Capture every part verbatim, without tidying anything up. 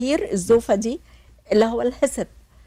هير الزوفة دي اللي هو الحسب.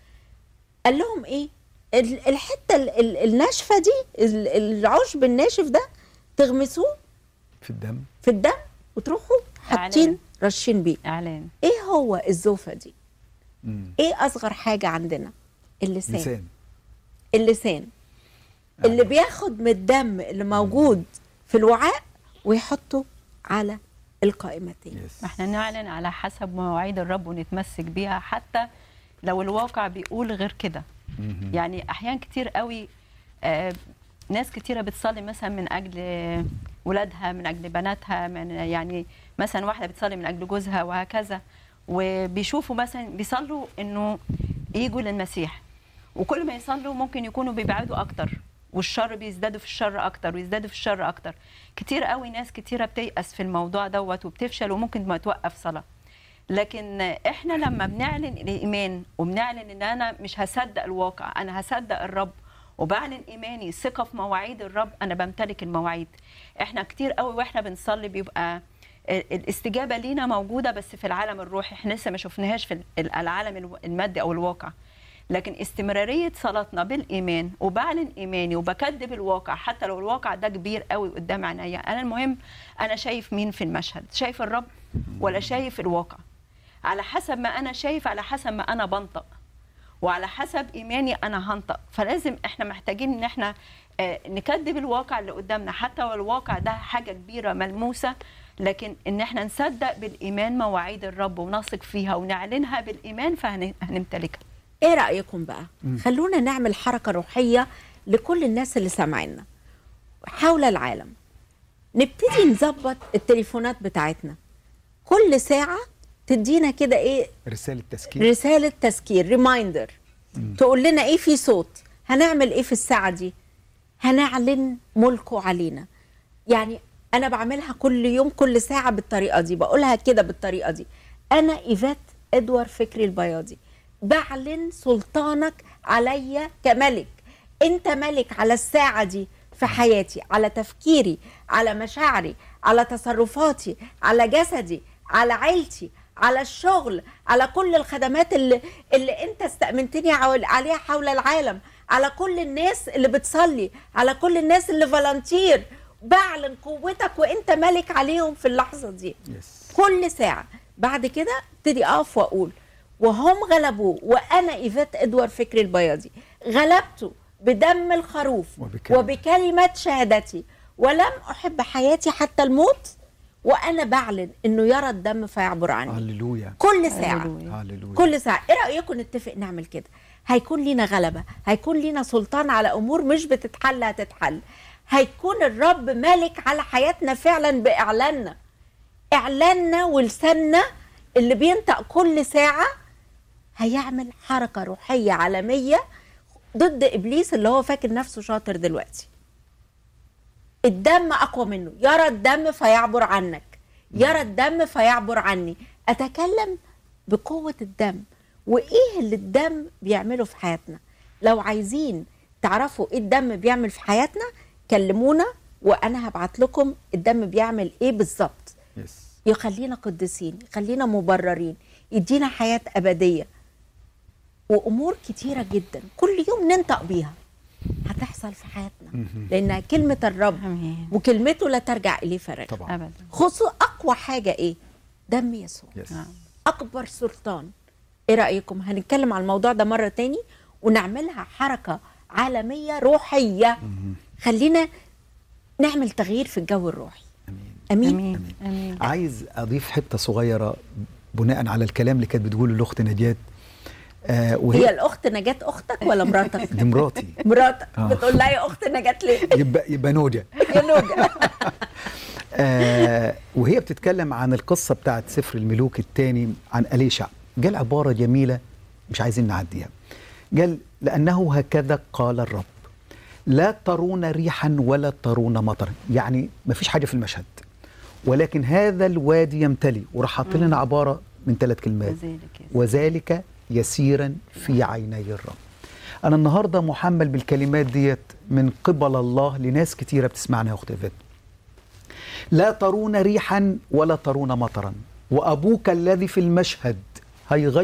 قال لهم ايه؟ ال- الحته ال- ال- الناشفه دي، ال- العشب الناشف ده تغمسوه في الدم في الدم وتروحوا حاطين إعلان. رشين بيه. اعلان. ايه هو الزوفه دي؟ مم. ايه اصغر حاجه عندنا؟ اللسان. لسان. اللسان اللي بياخد من الدم اللي موجود في الوعاء ويحطه على القائمتين. يس. احنا نعلن على حسب مواعيد الرب ونتمسك بيها حتى لو الواقع بيقول غير كده. مهم. يعني احيان كتير قوي آه ناس كتيره بتصلي مثلا من اجل ولادها، من اجل بناتها، من يعني مثلا واحده بتصلي من اجل جوزها وهكذا، وبيشوفوا مثلا بيصلوا انه يجوا للمسيح، وكل ما يصلوا ممكن يكونوا بيبعدوا اكتر والشر بيزدادوا في الشر اكتر ويزدادوا في الشر اكتر. كتير قوي ناس كتيره بتيأس في الموضوع دوت وبتفشل وممكن ما توقف صلاه. لكن احنا لما بنعلن الايمان وبنعلن ان انا مش هصدق الواقع، انا هصدق الرب، وبعلن ايماني ثقه في مواعيد الرب، انا بمتلك المواعيد. احنا كتير قوي واحنا بنصلي بيبقى الاستجابه لينا موجوده بس في العالم الروحي، احنا لسه ما شفناهاش في العالم المادي او الواقع. لكن استمراريه صلاتنا بالايمان، وبعلن ايماني وبكذب الواقع حتى لو الواقع ده كبير قوي قدام عينيا. انا المهم انا شايف مين في المشهد، شايف الرب ولا شايف الواقع؟ على حسب ما انا شايف، على حسب ما انا بنطق، وعلى حسب ايماني انا هنطق. فلازم احنا محتاجين ان احنا آه نكذب الواقع اللي قدامنا حتى لو الواقع ده حاجه كبيره ملموسه، لكن ان احنا نصدق بالايمان مواعيد الرب ونثق فيها ونعلنها بالايمان فهنمتلكها. ايه رأيكم بقى؟ خلونا نعمل حركة روحية لكل الناس اللي سامعيننا حول العالم. نبتدي نظبط التليفونات بتاعتنا كل ساعة، تدينا كده ايه؟ رسالة تذكير. رسالة تذكير، ريمايندر، تقول لنا ايه في صوت، هنعمل ايه في الساعة دي؟ هنعلن ملكه علينا. يعني انا بعملها كل يوم كل ساعة بالطريقة دي، بقولها كده بالطريقة دي. انا إيفات إدوار فكري البياضي، بعلن سلطانك عليا كملك. انت ملك على الساعة دي في حياتي، على تفكيري، على مشاعري، على تصرفاتي، على جسدي، على عيلتي، على الشغل، على كل الخدمات اللي, اللي انت استأمنتني عليها حول العالم، على كل الناس اللي بتصلي، على كل الناس اللي فالنتير. بعلن قوتك وانت ملك عليهم في اللحظة دي. يس. كل ساعة. بعد كده ابتدي اقف واقول وهم غلبوا وانا إيفات إدوار فكري البياضي غلبته بدم الخروف وبكلمة, وبكلمة شهادتي، ولم احب حياتي حتى الموت، وانا بعلن انه يرى الدم فيعبر عني. هللويا. كل ساعة. هللويا. كل ساعة. ايه رأيكم نتفق نعمل كده؟ هيكون لينا غلبة، هيكون لينا سلطان على امور مش بتتحل هتتحل. هيكون الرب مالك على حياتنا فعلا باعلاننا. اعلاننا ولساننا اللي بينطق كل ساعة هيعمل حركة روحية عالمية ضد إبليس اللي هو فاكر نفسه شاطر دلوقتي. الدم أقوى منه. يرى الدم فيعبر عنك، يرى الدم فيعبر عني. أتكلم بقوة الدم وإيه اللي الدم بيعمله في حياتنا. لو عايزين تعرفوا إيه الدم بيعمل في حياتنا كلمونا وأنا هبعت لكم الدم بيعمل إيه بالظبط. يس. يخلينا قديسين، يخلينا مبررين، يدينا حياة أبدية وأمور كتيرة جدا كل يوم ننطق بيها هتحصل في حياتنا، لأنها كلمة الرب أمين. وكلمته لا ترجع إليه فارغ. طبعا. ابدا. خصوصا أقوى حاجة إيه؟ دم يسوع. يس. أكبر سلطان. إيه رأيكم؟ هنتكلم على الموضوع ده مرة تاني ونعملها حركة عالمية روحية. خلينا نعمل تغيير في الجو الروحي. امين. أمين, امين. أمين. امين. عايز اضيف حته صغيره بناء على الكلام اللي كانت بتقوله الاخت نجاة. آه وهي هي الأخت نجاة أختك ولا مراتك؟ دي مراتي. مراتك. آه. بتقول لها يا أخت نجاة ليه؟ يبقى يبقى نوجة. يا نوجة. آه وهي بتتكلم عن القصه بتاعت سفر الملوك الثاني عن أليشع، قال عباره جميله مش عايزين نعديها. قال لانه هكذا قال الرب لا ترون ريحا ولا ترون مطرا، يعني ما فيش حاجه في المشهد ولكن هذا الوادي يمتلي. وراح حاط لنا عباره من ثلاث كلمات وذلك يسير. وذلك يسيرا في عيني الرب. انا النهارده محمل بالكلمات ديت من قبل الله لناس كتيره بتسمعنا يا اخت إيفات. لا ترون ريحا ولا ترون مطرا وابوك الذي في المشهد هيغير